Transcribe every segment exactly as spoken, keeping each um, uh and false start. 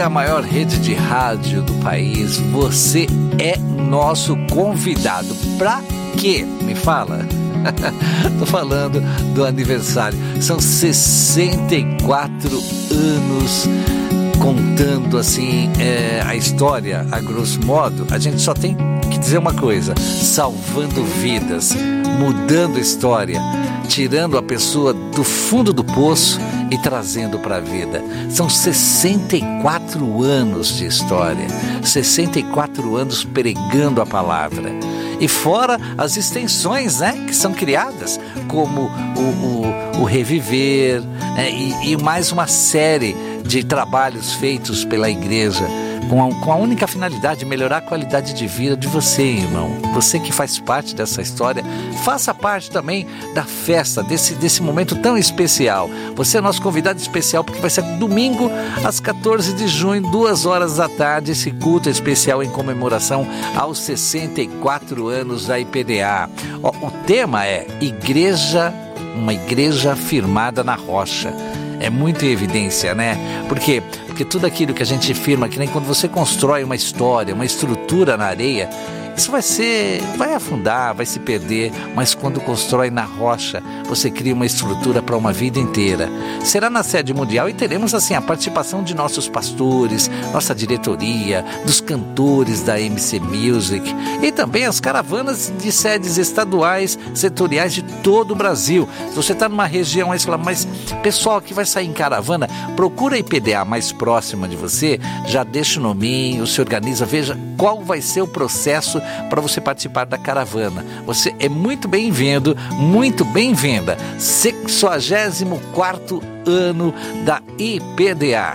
A maior rede de rádio do país, você é nosso convidado. Pra quê? Me fala. Tô falando do aniversário. São sessenta e quatro anos contando assim é, a história, a grosso modo. A gente só tem que dizer uma coisa: salvando vidas, mudando a história, tirando a pessoa do fundo do poço e trazendo para a vida. São sessenta e quatro anos de história, sessenta e quatro anos pregando a palavra. E fora as extensões, né, que são criadas, como o, o, o Reviver, né, e, e mais uma série de trabalhos feitos pela igreja, com a, com a única finalidade de melhorar a qualidade de vida de você, irmão. Você que faz parte dessa história, faça parte também da festa, desse, desse momento tão especial. Você é nosso convidado especial, porque vai ser domingo, às quatorze de junho, duas horas da tarde, esse culto especial em comemoração aos sessenta e quatro anos da I P D A. Ó, o tema é Igreja, uma igreja firmada na rocha. É muito em evidência, né? Por quê? Porque tudo aquilo que a gente firma, que nem quando você constrói uma história, uma estrutura na areia, isso vai ser, vai afundar, vai se perder, mas quando constrói na rocha, você cria uma estrutura para uma vida inteira. Será na sede mundial e teremos assim a participação de nossos pastores, nossa diretoria, dos cantores da M C Music e também as caravanas de sedes estaduais, setoriais de todo o Brasil. Se você está numa região aí, você fala, mas pessoal que vai sair em caravana, procura a I P D A mais próxima de você, já deixa o nominho, se organiza, veja qual vai ser o processo para você participar da caravana. Você é muito bem-vindo, muito bem-vinda. sessagésimo quarto ano da I P D A.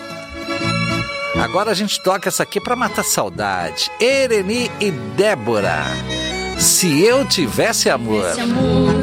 Agora a gente toca essa aqui para matar saudade. Ereni e Débora. Se eu tivesse amor.